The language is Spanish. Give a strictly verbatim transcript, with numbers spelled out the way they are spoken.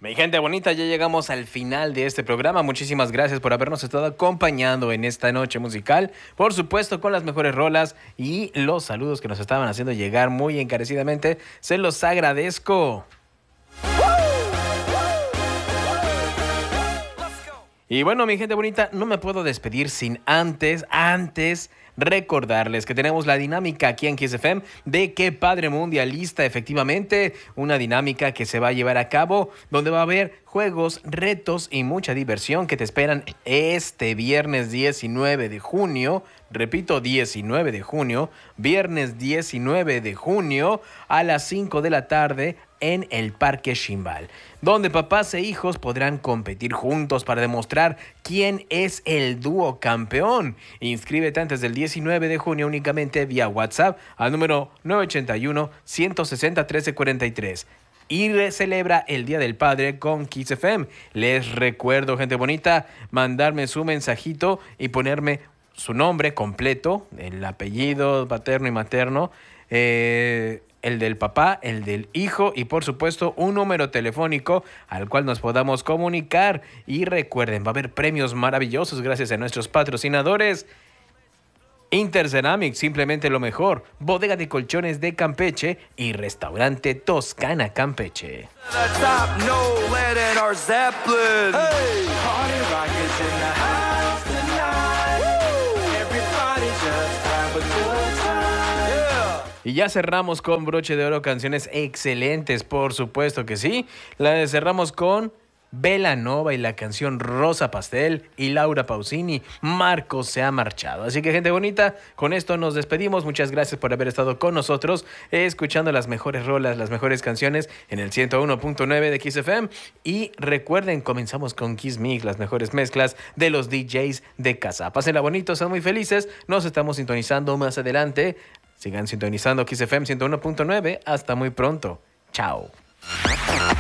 Mi gente bonita, ya llegamos al final de este programa. Muchísimas gracias por habernos estado acompañando en esta noche musical. Por supuesto, con las mejores rolas y los saludos que nos estaban haciendo llegar muy encarecidamente. Se los agradezco. Y bueno, mi gente bonita, no me puedo despedir sin antes, antes recordarles que tenemos la dinámica aquí en Kiss F M de Qué Padre Mundialista, efectivamente, una dinámica que se va a llevar a cabo donde va a haber juegos, retos y mucha diversión que te esperan este viernes diecinueve de junio. Repito, diecinueve de junio, viernes diecinueve de junio a las cinco de la tarde en el Parque Ximbal, donde papás e hijos podrán competir juntos para demostrar quién es el dúo campeón. Inscríbete antes del diecinueve de junio únicamente vía WhatsApp al número nueve ocho uno, uno seis cero, uno tres cuatro tres. Y celebra el Día del Padre con Kiss F M. Les recuerdo, gente bonita, mandarme su mensajito y ponerme su nombre completo, el apellido paterno y materno, eh, el del papá, el del hijo y por supuesto un número telefónico al cual nos podamos comunicar. Y recuerden, va a haber premios maravillosos gracias a nuestros patrocinadores. Interceramic, simplemente lo mejor. Bodega de colchones de Campeche y restaurante Toscana Campeche. Y ya cerramos con broche de oro, canciones excelentes, por supuesto que sí. La cerramos con Belanova y la canción Rosa Pastel y Laura Pausini, Marco se ha marchado. Así que, gente bonita, con esto nos despedimos. Muchas gracias por haber estado con nosotros, eh, escuchando las mejores rolas, las mejores canciones en el ciento uno punto nueve de Kiss F M. Y recuerden, comenzamos con Kiss Mix, las mejores mezclas de los D Js de casa. Pásenla bonito, sean muy felices. Nos estamos sintonizando más adelante. Sigan sintonizando Kiss F M ciento uno punto nueve. Hasta muy pronto. Chao.